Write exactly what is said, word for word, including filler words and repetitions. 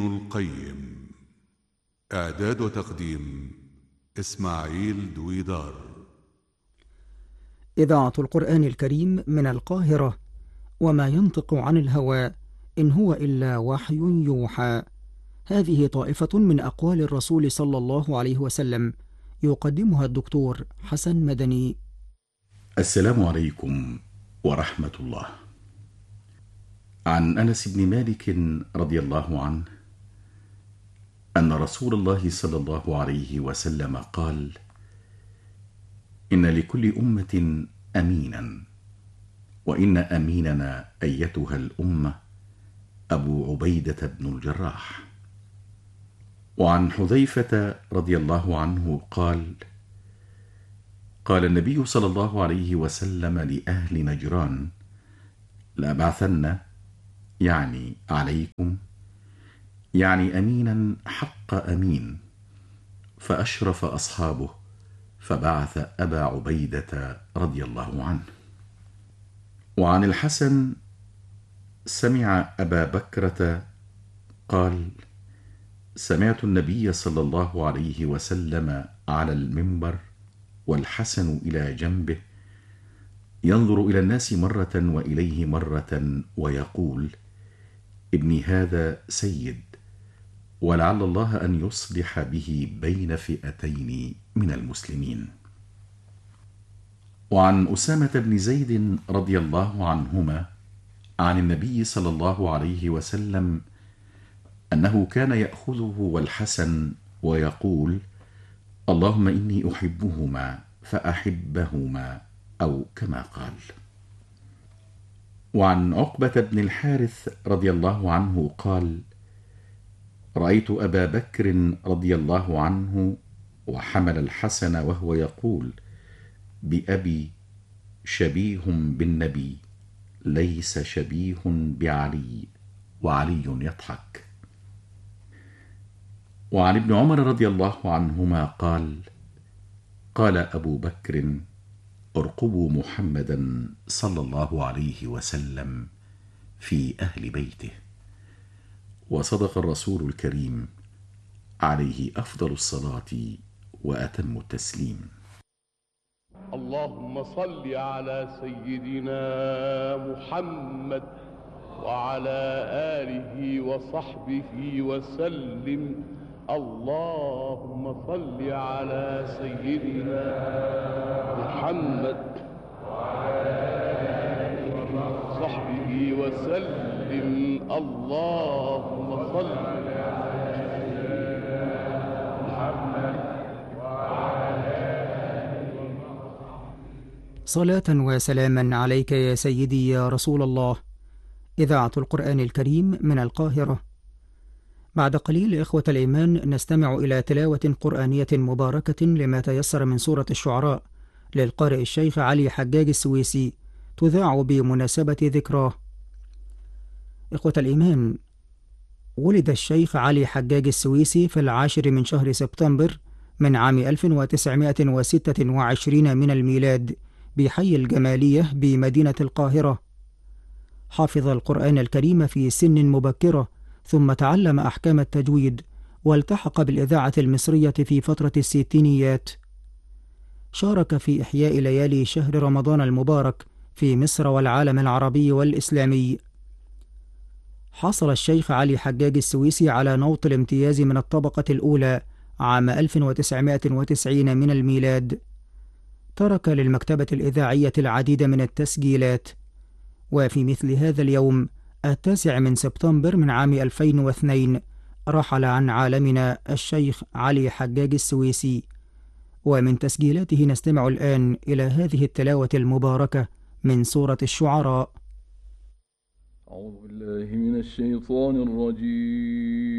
ابن القيم. إعداد وتقديم إسماعيل دويدار. إذاعة القرآن الكريم من القاهرة. وما ينطق عن الهوى إن هو إلا وحي يوحى. هذه طائفة من أقوال الرسول صلى الله عليه وسلم، يقدمها الدكتور حسن مدني. السلام عليكم ورحمة الله. عن أنس بن مالك رضي الله عنه أن رسول الله صلى الله عليه وسلم قال: إن لكل أمة أمينا، وإن أميننا أيتها الأمة أبو عبيدة بن الجراح. وعن حذيفة رضي الله عنه قال: قال النبي صلى الله عليه وسلم لأهل نجران: لأبعثن، يعني عليكم، يعني أمينا حق أمين. فأشرف أصحابه فبعث أبا عبيدة رضي الله عنه. وعن الحسن سمع أبا بكرة قال: سمعت النبي صلى الله عليه وسلم على المنبر والحسن إلى جنبه ينظر إلى الناس مرة وإليه مرة ويقول: ابني هذا سيد، ولعل الله أن يصلح به بين فئتين من المسلمين. وعن أسامة بن زيد رضي الله عنهما عن النبي صلى الله عليه وسلم أنه كان يأخذه والحسن ويقول: اللهم إني أحبهما فأحبهما، أو كما قال. وعن عقبة بن الحارث رضي الله عنه قال: رأيت أبا بكر رضي الله عنه وحمل الحسن وهو يقول: بأبي شبيه بالنبي ليس شبيه بعلي، وعلي يضحك. وعن ابن عمر رضي الله عنهما قال: قال أبو بكر: ارقبوا محمدا صلى الله عليه وسلم في أهل بيته. وصدق الرسول الكريم عليه أفضل الصلاة وأتم التسليم. اللهم صل على سيدنا محمد وعلى آله وصحبه وسلم. اللهم صل على سيدنا محمد وعلى آله وصحبه وسلم. اللهم صل على سيدنا محمد وعلى آله. صلاة وسلاما عليك يا سيدي يا رسول الله. إذاعة القرآن الكريم من القاهرة. بعد قليل إخوة الإيمان نستمع إلى تلاوة قرآنية مباركة لما تيسر من سورة الشعراء للقارئ الشيخ علي حجاج السويسي، تذاع بمناسبة ذكراه. إخوة الإيمان، ولد الشيخ علي حجاج السويسي في العاشر من شهر سبتمبر من عام ألف وتسعمائة وستة وعشرين من الميلاد بحي الجمالية بمدينة القاهرة. حافظ القرآن الكريم في سن مبكرة، ثم تعلم أحكام التجويد والتحق بالإذاعة المصرية في فترة الستينيات. شارك في إحياء ليالي شهر رمضان المبارك في مصر والعالم العربي والإسلامي. حصل الشيخ علي حجاج السويسي على نوط الامتياز من الطبقة الأولى عام ألف وتسعمائة وتسعين من الميلاد. ترك للمكتبة الإذاعية العديد من التسجيلات. وفي مثل هذا اليوم التاسع من سبتمبر من عام ألفين واثنين رحل عن عالمنا الشيخ علي حجاج السويسي. ومن تسجيلاته نستمع الآن إلى هذه التلاوة المباركة من سورة الشعراء. أعوذ بالله من الشيطان الرجيم.